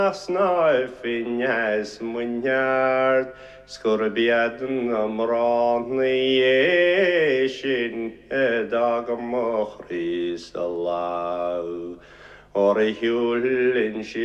Sna finnes mwynhard, sgwrbiad yn ymronni sin dag ymwch rhys y law. O'r hiwlyn